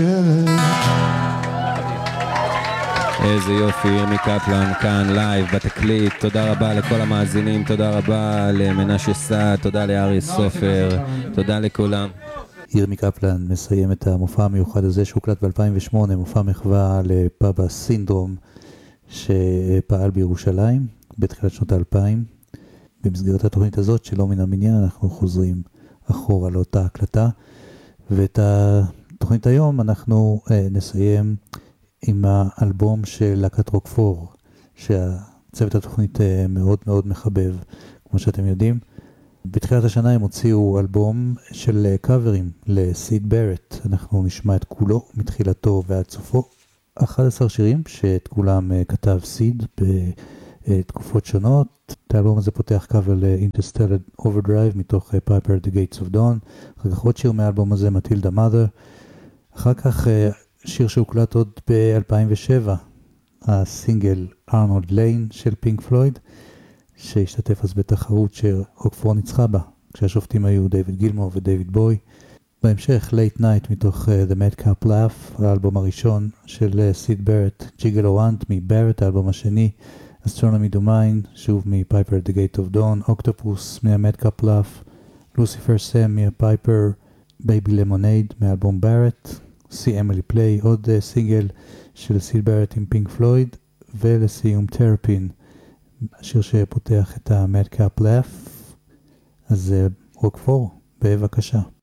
איזה יופי, ירמי קפלן כאן לייב בתקליט. תודה רבה לכל המאזינים, תודה רבה למנשה סעד, תודה לארי סופר, תודה לכולם. ירמי קפלן מסיים את המופע המיוחד הזה שהוקלט ב-2008, מופע מחווה לפאב הסינדרום שפעל בירושלים בתחילת שנות ה-2000. במסגרת התוכנית הזאת שלא מן המניין אנחנו חוזרים אחורה לאותה הקלטה, ואת התוכנית היום אנחנו נסיים עם האלבום של להקת רוקפור, שהצוות התוכנית מאוד מאוד מחבב, כמו שאתם יודעים. בתחילת השנה הם הוציאו אלבום של קאברים לסיד ברט, אנחנו נשמע את כולו מתחילתו ועד סופו. 11 שירים שאת כולם כתב סיד בתקופות שונות. את האלבום הזה פותח קאבר ל-Interstellar Overdrive מתוך Piper the Gates of Dawn, אחר כך עוד שיר מהאלבום הזה, Matilda Mother, אחר כך שיר שהוקלט עוד ב-2007, הסינגל ארנולד ליין של פינק פלויד, שהשתתף אז בתחרות שרוקפור ניצחה בה, כשהשופטים היו דיוויד גילמור ודייוויד בוי. בהמשך, Late Night מתוך The Madcap Laugh, האלבום הראשון של סיד ברט, Jiggle Around מברט, האלבום השני, Astronomy Domain, שוב מפייפר The Gate of Dawn, Octopus מה-Madcap Laugh, Lucifer Sam מהפייפר, Baby Lemonade מהאלבום ברט, See Emily Play, עוד סינגל של סיד ברט עם פינק פלויד, ולסיום Terrapin, השיר שפותח את ה-Madcap Laugh. אז רוקפור, בבקשה.